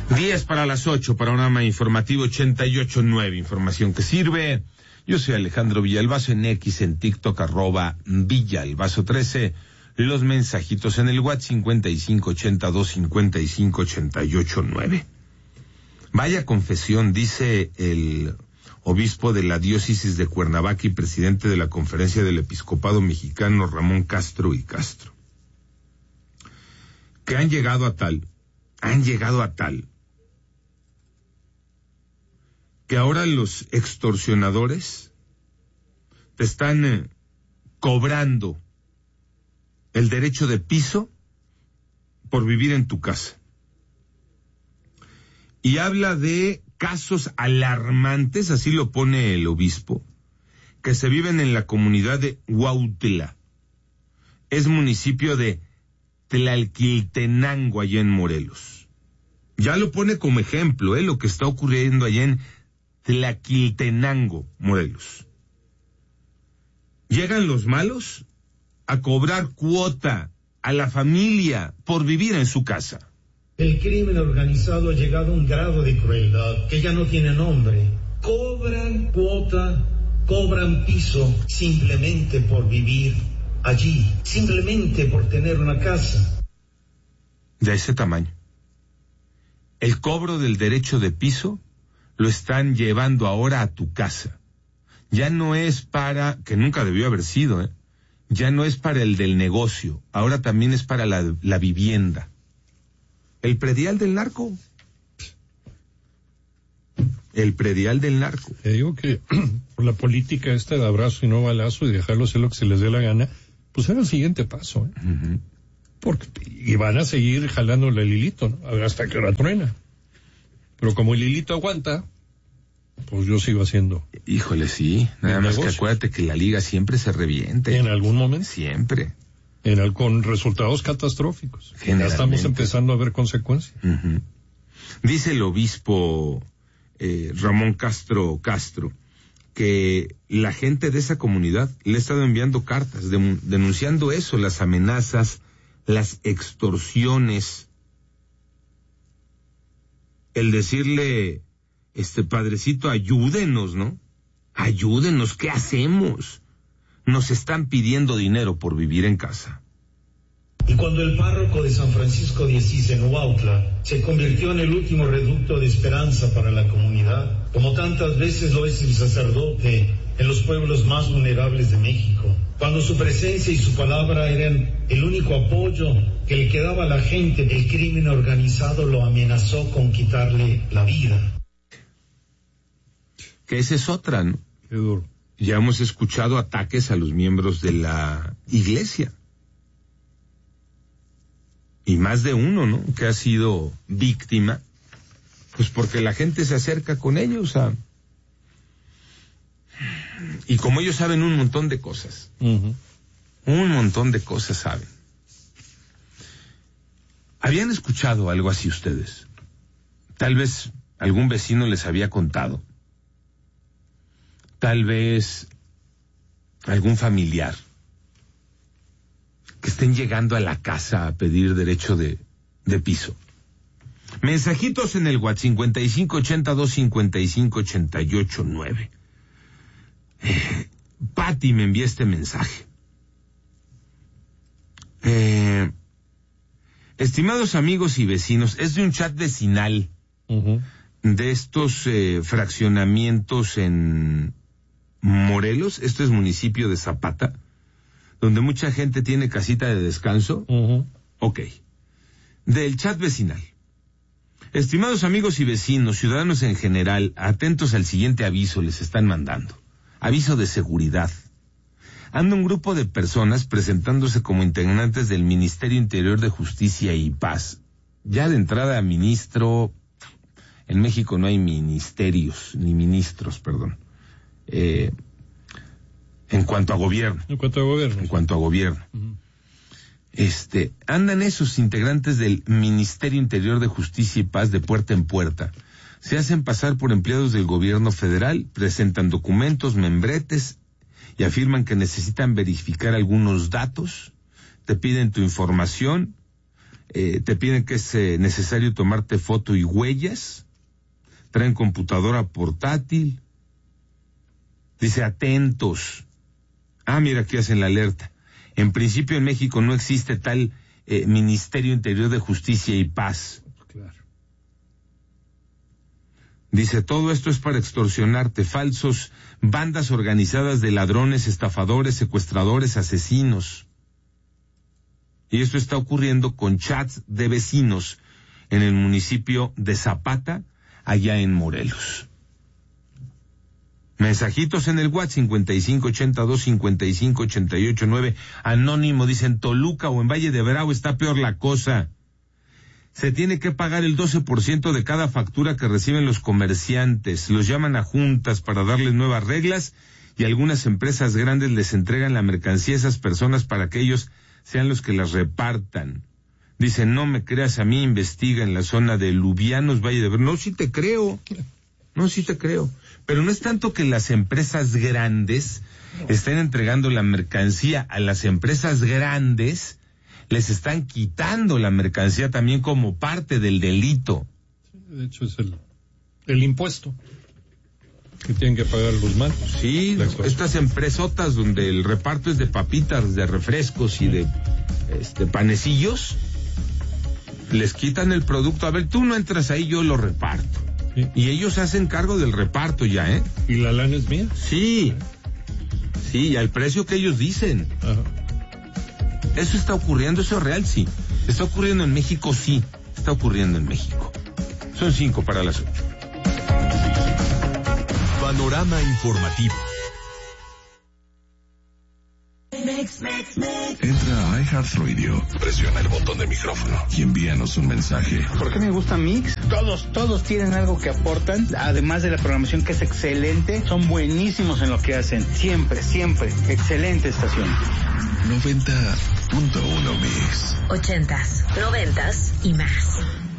10 para las 8, panorama informativo 88.9, información que sirve. Yo soy Alejandro Villalbazo, en X, en TikTok, @Villalbazo13. Los mensajitos en el WhatsApp 55825588.9. Vaya confesión, dice el obispo de la diócesis de Cuernavaca y presidente de la Conferencia del Episcopado Mexicano, Ramón Castro y Castro, que han llegado a tal, que ahora los extorsionadores te están cobrando el derecho de piso por vivir en tu casa. Y habla de casos alarmantes, así lo pone el obispo, que se viven en la comunidad de Huautla. Es municipio de Tlalquiltenango, allá en Morelos. Ya lo pone como ejemplo, lo que está ocurriendo allá en Tlalquiltenango, Morelos. Llegan los malos a cobrar cuota a la familia por vivir en su casa. El crimen organizado ha llegado a un grado de crueldad que ya no tiene nombre. Cobran cuota, cobran piso simplemente por vivir allí, simplemente por tener una casa. De ese tamaño. El cobro del derecho de piso lo están llevando ahora a tu casa. Ya no es para, que nunca debió haber sido, ya no es para el del negocio, ahora también es para la vivienda. El predial del narco. El predial del narco. Te digo que por la política esta de abrazo y no balazo y dejarlo hacer lo que se les dé la gana, pues era el siguiente paso, Uh-huh. Y van a seguir jalándole el hilito, ¿no? A ver hasta que hora truena. Pero como el hilito aguanta, pues yo sigo haciendo. Híjole, sí. Nada más negocio. Que acuérdate que la liga siempre se reviente. En algún momento. Siempre. Con resultados catastróficos. Ya estamos empezando a ver consecuencias. Uh-huh. Dice el obispo Ramón Castro que la gente de esa comunidad le ha estado enviando cartas denunciando eso, las amenazas, las extorsiones, el decirle, padrecito, ayúdenos, ¿no? Ayúdenos, ¿qué hacemos? Nos están pidiendo dinero por vivir en casa. Y cuando el párroco de San Francisco de Asís en Huautla se convirtió en el último reducto de esperanza para la comunidad, como tantas veces lo es el sacerdote en los pueblos más vulnerables de México, cuando su presencia y su palabra eran el único apoyo que le quedaba a la gente, el crimen organizado lo amenazó con quitarle la vida. Que esa es otra, ¿no? Qué duro. Ya hemos escuchado ataques a los miembros de la iglesia. Y más de uno, ¿no? Que ha sido víctima, pues porque la gente se acerca con ellos y como ellos saben un montón de cosas. Uh-huh. Un montón de cosas saben. ¿Habían escuchado algo así ustedes? Tal vez algún vecino les había contado. Tal vez algún familiar. Que estén llegando a la casa a pedir derecho de piso. Mensajitos en el WhatsApp 55825588.9. Pati me envía este mensaje. Estimados amigos y vecinos, es de un chat vecinal. Uh-huh. De estos fraccionamientos en Morelos. Esto es municipio de Zapata, donde mucha gente tiene casita de descanso. Uh-huh. Ok. Del chat vecinal. Estimados amigos y vecinos, ciudadanos en general, atentos al siguiente aviso, les están mandando. Aviso de seguridad. Anda un grupo de personas presentándose como integrantes del Ministerio Interior de Justicia y Paz. Ya de entrada, ministro, en México no hay ministerios, ni ministros, perdón. En cuanto a gobierno. En cuanto a gobierno. En cuanto a gobierno. Uh-huh. Andan esos integrantes del Ministerio Interior de Justicia y Paz de puerta en puerta. Se hacen pasar por empleados del gobierno federal, presentan documentos, membretes y afirman que necesitan verificar algunos datos, te piden tu información te piden que es necesario tomarte foto y huellas, traen computadora portátil, dice atentos. Mira, aquí hacen la alerta. En principio en México no existe tal Ministerio Interior de Justicia y Paz. Claro. Dice, todo esto es para extorsionarte, falsos, bandas organizadas de ladrones, estafadores, secuestradores, asesinos. Y esto está ocurriendo con chats de vecinos en el municipio de Zapata, allá en Morelos. Mensajitos en el WhatsApp 5582-5588-9. Anónimo, dicen Toluca o en Valle de Bravo está peor la cosa. Se tiene que pagar el 12% de cada factura que reciben los comerciantes. Los llaman a juntas para darles nuevas reglas y algunas empresas grandes les entregan la mercancía a esas personas para que ellos sean los que las repartan. Dicen, no me creas a mí, investiga en la zona de Lubianos, Valle de Bravo. No, sí te creo. Pero no es tanto que las empresas grandes estén entregando la mercancía a las empresas grandes, les están quitando la mercancía también como parte del delito. De hecho es el impuesto que tienen que pagar los malos. Sí, estas empresotas donde el reparto es de papitas, de refrescos y de panecillos, les quitan el producto. A ver, tú no entras ahí, yo lo reparto. Sí. Y ellos se hacen cargo del reparto ya, ¿eh? ¿Y la lana es mía? Sí, y al precio que ellos dicen. Ajá. Eso está ocurriendo, eso es real, sí. Está ocurriendo en México, sí. Está ocurriendo en México. Son 5 para las 8. Panorama informativo. Entra a iHeartRadio, presiona el botón de micrófono y envíanos un mensaje. ¿Por qué me gusta Mix? Todos tienen algo que aportan, además de la programación que es excelente, son buenísimos en lo que hacen. Siempre, excelente estación. 90.1 Mix. 80s, 90s y más.